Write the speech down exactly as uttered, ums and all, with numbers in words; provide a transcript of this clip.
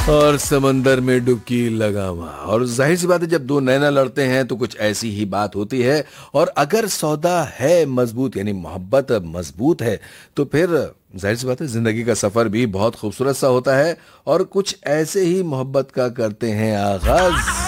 और समंदर में डुबकी लगावा। और जाहिर सी बात है, जब दो नैना लड़ते हैं तो कुछ ऐसी ही बात होती है। और अगर सौदा है मजबूत, यानी मोहब्बत मजबूत है, तो फिर जाहिर सी बात है जिंदगी का सफर भी बहुत खूबसूरत सा होता है। और कुछ ऐसे ही मोहब्बत का करते हैं आगाज।